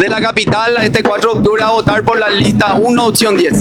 de la capital este 4 de octubre a votar por la lista 1, opción 10.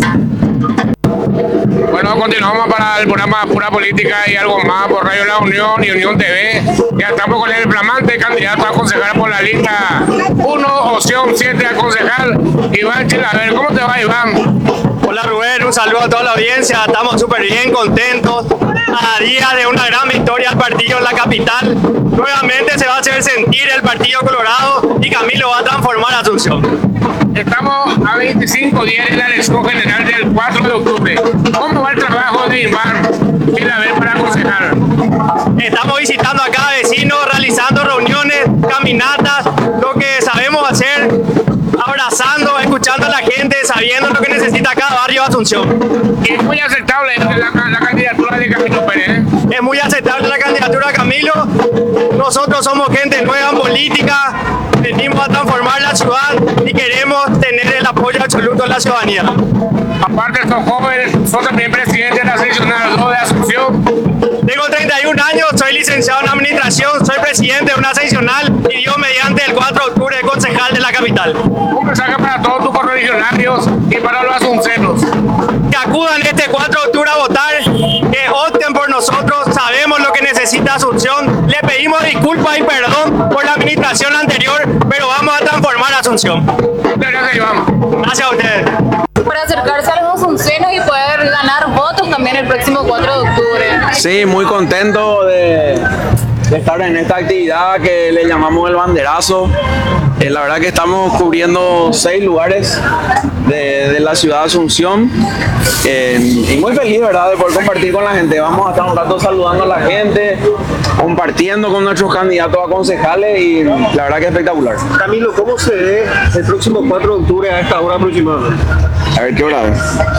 Bueno, continuamos para el programa Pura Política y algo más por Radio La Unión y Unión TV. Ya estamos con el flamante candidato a concejal por la lista 1, opción 7 a concejal, Iván Chilaver. ¿Cómo te va, Iván? Hola Rubén, un saludo a toda la audiencia, estamos súper bien, contentos, a día de una gran victoria al partido en la capital. Nuevamente se va a hacer sentir el partido colorado y Camilo va a transformar Asunción. Estamos a 25 días de la elección general del 4 de octubre. ¿Cómo va el trabajo de Iván Chilaver para concejal? Estamos visitando a cada vecino, realizando reuniones, caminatas, lo que sabemos hacer, abrazando, escuchando a la gente, sabiendo lo que necesita cada barrio de Asunción. Y es muy aceptable la candidatura de Camilo Pérez, ¿eh? Es muy aceptable la candidatura de Camilo. Nosotros somos gente nueva en política, venimos a transformar la ciudad y queremos tener el apoyo absoluto de la ciudadanía. Aparte, son jóvenes, son también presidente de la seccional 2 de Asunción. Tengo 31 años, soy licenciado en administración, soy presidente de una seccional y Dios mediante el 4 de octubre concejal de la capital. Un mensaje para todos tus correligionarios y para los asuncenos. Que acudan este 4 de octubre a votar, que opten por nosotros, sabemos lo que necesita Asunción. Le pedimos disculpas y perdón por la administración anterior, pero vamos a transformar Asunción. Muchas gracias, Iván. Gracias a ustedes. Para acercarse a los asuncenos y poder ganar votos también el próximo 4 de octubre. Sí, muy contento de estar en esta actividad que le llamamos el banderazo. La verdad que estamos cubriendo 6 lugares de la ciudad de Asunción y muy feliz, ¿verdad?, de poder compartir con la gente. Vamos a estar un rato saludando a la gente, compartiendo con nuestros candidatos a concejales y la verdad que es espectacular. Camilo, ¿cómo se ve el próximo 4 de octubre a esta hora aproximadamente? A ver qué hora es.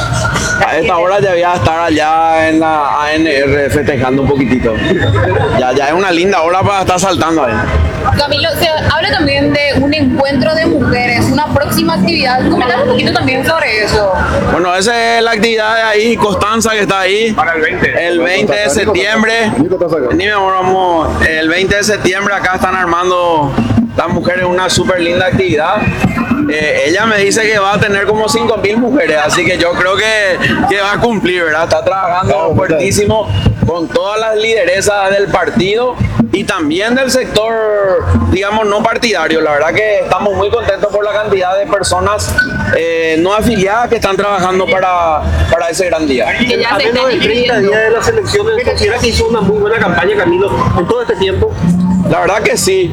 A esta hora ya voy a estar allá en la ANR festejando un poquitito. Ya es una linda hora para estar saltando ahí. Camilo, se habla también de un encuentro de mujeres, una próxima actividad. Comentar un poquito también sobre eso. Bueno, esa es la actividad de ahí, Constanza, que está ahí. Para el 20. El 20 de septiembre. Ni mi amor, vamos. El 20 de septiembre acá están armando las mujeres una súper linda actividad. Ella me dice que va a tener como 5.000 mujeres, así que yo creo que va a cumplir, ¿verdad? Está trabajando fuertísimo con todas las lideresas del partido y también del sector, digamos, no partidario. La verdad que estamos muy contentos por la cantidad de personas no afiliadas que están trabajando para ese gran día. Que ya A se menos están de 30 días de las elecciones, ¿considera que hizo una muy buena campaña, Camilo, en todo este tiempo? La verdad que sí.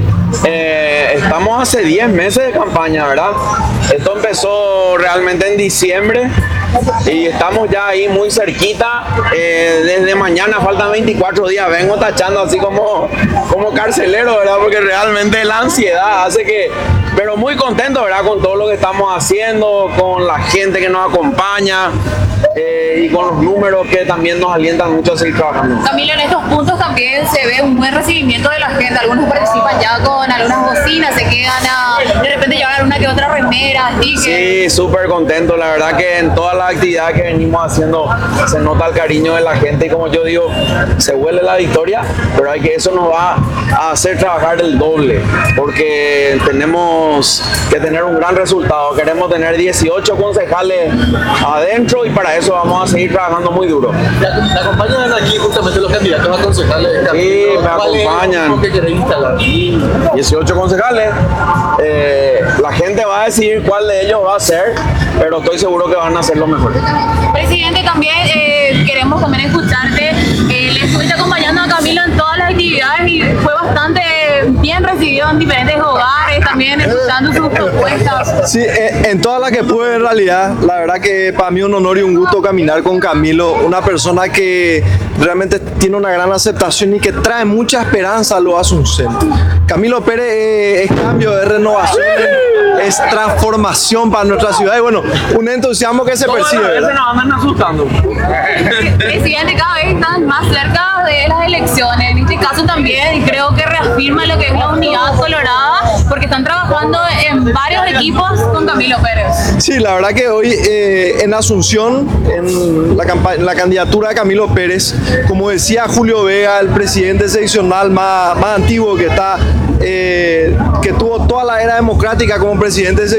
Estamos hace 10 meses de campaña, ¿verdad? Esto empezó realmente en diciembre y estamos ya ahí muy cerquita. Desde mañana faltan 24 días. Vengo tachando así como carcelero, ¿verdad? Porque realmente la ansiedad hace que... Pero muy contento, ¿verdad? Con todo lo que estamos haciendo, con la gente que nos acompaña. Y con los números que también nos alientan mucho a seguir trabajando. Camilo, en estos puntos también se ve un buen recibimiento de la gente. Algunos participan ya con algunas bocinas, se quedan de repente llevar alguna que otra remera, stickers. Sí, súper contento. La verdad que en todas las actividades que venimos haciendo se nota el cariño de la gente y como yo digo, se huele la victoria, pero eso nos va a hacer trabajar el doble porque tenemos que tener un gran resultado. Queremos tener 18 concejales adentro y para eso vamos a seguir trabajando muy duro. ¿Te acompañan aquí justamente los candidatos a concejales? Sí, me acompañan. ¿Qué querés instalar? 18 concejales. La gente va a decidir cuál de ellos va a ser, pero estoy seguro que van a hacer lo mejor. Presidente, también queremos también escucharte. Le estuviste acompañando a Camilo en todas las actividades y fue bastante bien recibido en diferentes hogares, también escuchando sus propuestas. Sí, en todas las que pude en realidad, la verdad que para mí un honor y un gusto caminar con Camilo, una persona que realmente tiene una gran aceptación y que trae mucha esperanza a los asuncenos. Camilo Pérez es cambio, es renovación, es transformación para nuestra ciudad y bueno, un entusiasmo que se percibe. Ese nos andan asustando. Presidente, cada vez están más cerca de las elecciones, en este caso también, y creo que reafirma lo que es la unidad colorada, porque están trabajando en varios equipos con Camilo Pérez. Sí, la verdad que hoy en Asunción, en la candidatura de Camilo Pérez, como decía Julio Vega, el presidente seccional más antiguo que tuvo toda la era democrática como presidente